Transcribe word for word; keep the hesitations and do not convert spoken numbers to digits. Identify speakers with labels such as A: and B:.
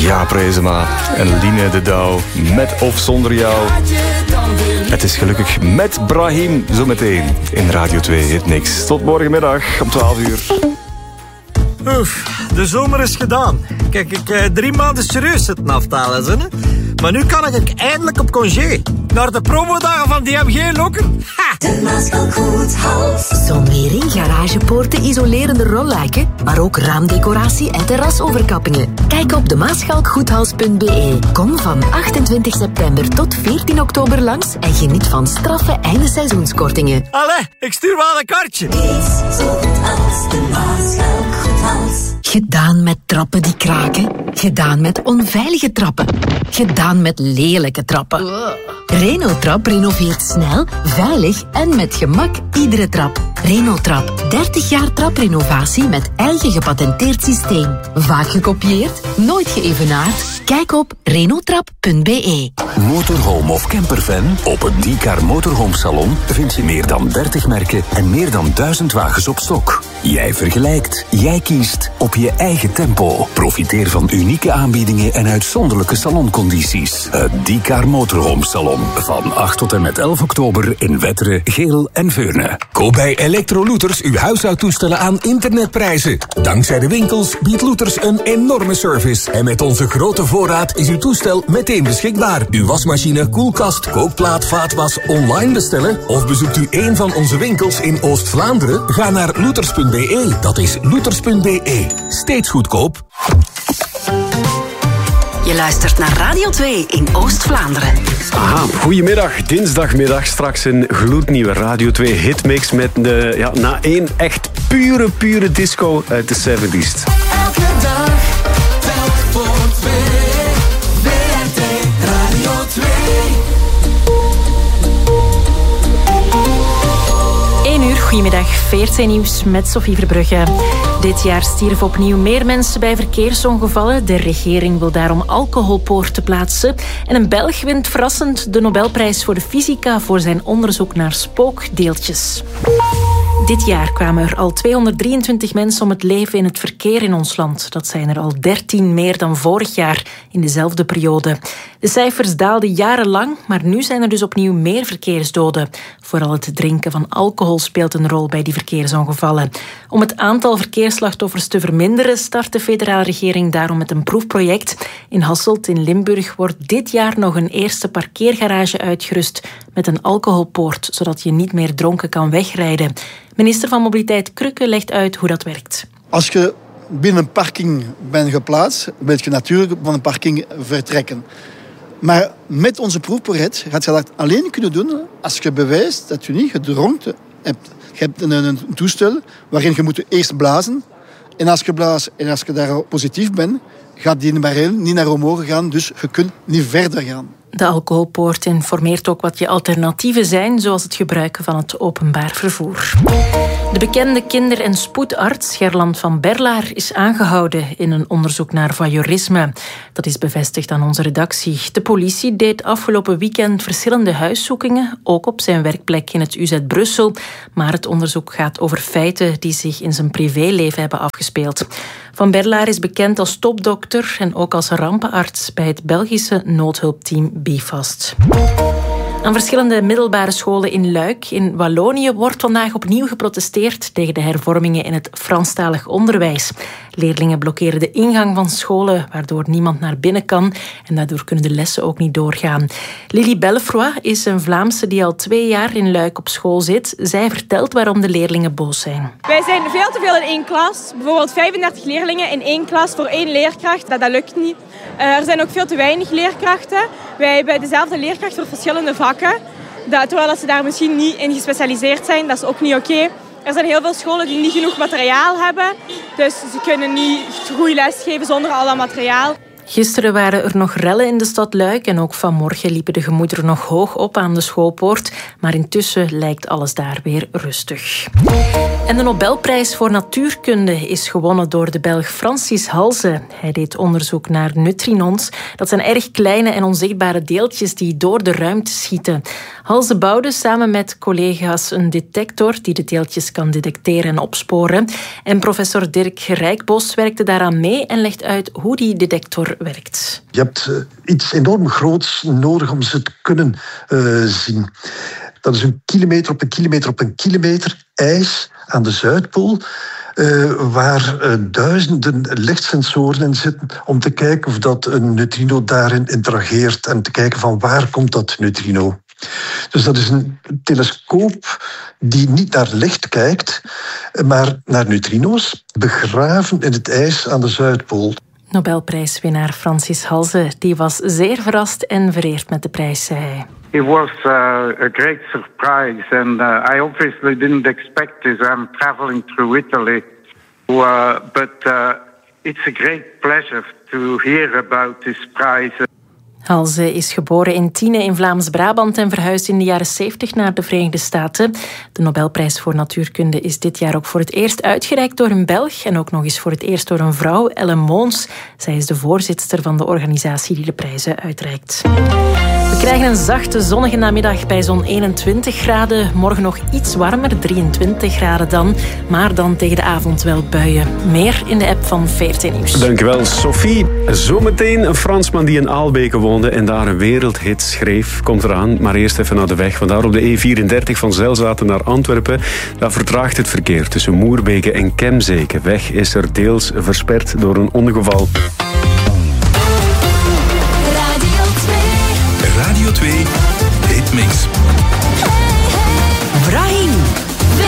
A: Jaap Reesema en Line de Douw. Met of zonder jou. Het is gelukkig met Brahim zometeen in Radio twee Hitmix. Tot morgenmiddag om twaalf uur.
B: Oef, de zomer is gedaan. Kijk, ik eh, drie maanden serieus zitten aftalen, hè? Maar nu kan ik eindelijk op congé. Naar de promodagen van D M G Lokken. Ha!
C: De Maaskalk Goedhals.
D: Zonering, garagepoorten, isolerende rolluiken, maar ook raamdecoratie en terrasoverkappingen. Kijk op de maaskalk goedhals punt b e. Kom van achtentwintig september tot veertien oktober langs en geniet van straffe eindeseizoenskortingen.
B: Allee, ik stuur wel een kaartje.
C: Kees zo goed als de Maaskalk Goedhals.
D: Gedaan met trappen die kraken. Gedaan met onveilige trappen. Gedaan met lelijke trappen. Renotrap renoveert snel, veilig en met gemak iedere trap. Renotrap, dertig jaar traprenovatie met eigen gepatenteerd systeem. Vaak gekopieerd, nooit geëvenaard. Kijk op renotrap punt b e.
E: Motorhome of campervan? Op het D-Car Motorhome Salon vind je meer dan dertig merken en meer dan duizend wagens op stok. Jij vergelijkt, jij kiest op je eigen tempo. Profiteer van unieke aanbiedingen en uitzonderlijke saloncondities. Het D-Car Motorhome Salon van acht tot en met elf oktober in Wetteren, Geel en Veurne.
F: Koop bij Electro-Looters uw huishoudtoestellen aan internetprijzen. Dankzij de winkels biedt Looters een enorme service. En met onze grote voorraad is uw toestel meteen beschikbaar. Uw wasmachine, koelkast, kookplaat, vaatwas online bestellen? Of bezoekt u een van onze winkels in Oost-Vlaanderen? Ga naar looters punt b e. Dat is looters punt b e. Steeds goedkoop.
D: Je luistert naar Radio twee in Oost-Vlaanderen.
G: Aha, goedemiddag, dinsdagmiddag. Straks een gloednieuwe Radio twee hitmix met de, ja, na één echt pure, pure disco uit de zeventig's.
C: Elke dag, telk voor twee. W R T Radio twee.
H: één uur, goedemiddag, V R T Nieuws met Sophie Verbrugge. Dit jaar stierven opnieuw meer mensen bij verkeersongevallen. De regering wil daarom alcoholpoorten plaatsen. En een Belg wint verrassend de Nobelprijs voor de fysica voor zijn onderzoek naar spookdeeltjes. Dit jaar kwamen er al tweehonderddrieëntwintig mensen om het leven in het verkeer in ons land. Dat zijn er al dertien meer dan vorig jaar in dezelfde periode. De cijfers daalden jarenlang, maar nu zijn er dus opnieuw meer verkeersdoden. Vooral het drinken van alcohol speelt een rol bij die verkeersongevallen. Om het aantal verkeersslachtoffers te verminderen start de federale regering daarom met een proefproject. In Hasselt in Limburg wordt dit jaar nog een eerste parkeergarage uitgerust met een alcoholpoort, zodat je niet meer dronken kan wegrijden. Minister van Mobiliteit Krukke legt uit hoe dat werkt.
I: Als je binnen een parking bent geplaatst, wil je natuurlijk van een parking vertrekken. Maar met onze proefproject gaat je dat alleen kunnen doen als je bewijst dat je niet gedronken hebt. Je hebt een, een toestel waarin je moet eerst blazen. En als je blaast en als je daar positief bent, gaat die barrel niet naar omhoog gaan, dus je kunt niet verder gaan.
H: De alcoholpoort informeert ook wat je alternatieven zijn, zoals het gebruiken van het openbaar vervoer. De bekende kinder- en spoedarts Gerland van Berlaar is aangehouden in een onderzoek naar voyeurisme. Dat is bevestigd aan onze redactie. De politie deed afgelopen weekend verschillende huiszoekingen, ook op zijn werkplek in het U Z Brussel. Maar het onderzoek gaat over feiten die zich in zijn privéleven hebben afgespeeld. Van Berlaar is bekend als topdokter en ook als rampenarts bij het Belgische noodhulpteam Bifast. Aan verschillende middelbare scholen in Luik in Wallonië wordt vandaag opnieuw geprotesteerd tegen de hervormingen in het Franstalig onderwijs. Leerlingen blokkeren de ingang van scholen, waardoor niemand naar binnen kan en daardoor kunnen de lessen ook niet doorgaan. Lily Bellefroy is een Vlaamse die al twee jaar in Luik op school zit. Zij vertelt waarom de leerlingen boos zijn.
J: Wij zijn veel te veel in één klas. Bijvoorbeeld vijfendertig leerlingen in één klas voor één leerkracht. Dat, dat lukt niet. Uh, er zijn ook veel te weinig leerkrachten. Wij hebben dezelfde leerkracht voor verschillende vakken. Dat, terwijl ze daar misschien niet in gespecialiseerd zijn, dat is ook niet oké. Okay. Er zijn heel veel scholen die niet genoeg materiaal hebben. Dus ze kunnen niet goed lesgeven zonder al dat materiaal.
H: Gisteren waren er nog rellen in de stad Luik en ook vanmorgen liepen de gemoederen nog hoog op aan de schoolpoort. Maar intussen lijkt alles daar weer rustig. En de Nobelprijs voor natuurkunde is gewonnen door de Belg Francis Halse. Hij deed onderzoek naar neutrinos. Dat zijn erg kleine en onzichtbare deeltjes die door de ruimte schieten. Halse bouwde samen met collega's een detector die de deeltjes kan detecteren en opsporen. En professor Dirk Rijkbos werkte daaraan mee en legt uit hoe die detector werkt.
K: Je hebt uh, iets enorm groots nodig om ze te kunnen uh, zien. Dat is een kilometer op een kilometer op een kilometer ijs aan de Zuidpool, Uh, waar uh, duizenden lichtsensoren in zitten om te kijken of dat een neutrino daarin interageert en te kijken van waar komt dat neutrino. Dus dat is een telescoop die niet naar licht kijkt, maar naar neutrino's, begraven in het ijs aan de Zuidpool.
H: Nobelprijswinnaar Francis Halse, die was zeer verrast en vereerd met de prijs, zei hij.
L: It was uh, a great surprise, and uh, I obviously didn't expect this. I'm traveling through Italy, uh, but uh, it's a great pleasure to hear about this prize.
H: Halse is geboren in Tiene in Vlaams-Brabant en verhuisde in de jaren zeventig naar de Verenigde Staten. De Nobelprijs voor natuurkunde is dit jaar ook voor het eerst uitgereikt door een Belg en ook nog eens voor het eerst door een vrouw, Ellen Moons. Zij is de voorzitster van de organisatie die de prijzen uitreikt. We krijgen een zachte, zonnige namiddag bij zo'n eenentwintig graden. Morgen nog iets warmer, drieëntwintig graden dan. Maar dan tegen de avond wel buien. Meer in de app van V R T Nieuws.
G: Dankjewel, Sophie. Zometeen een Fransman die in Aalbeke woonde en daar een wereldhit schreef. Komt eraan, maar eerst even naar de weg. Vandaar op de E vierendertig van Zelzaten naar Antwerpen. Daar vertraagt het verkeer tussen Moerbeke en Kemzeke. Weg is er deels versperd door een ongeval.
F: Radio twee Hitmix.
D: Brahim.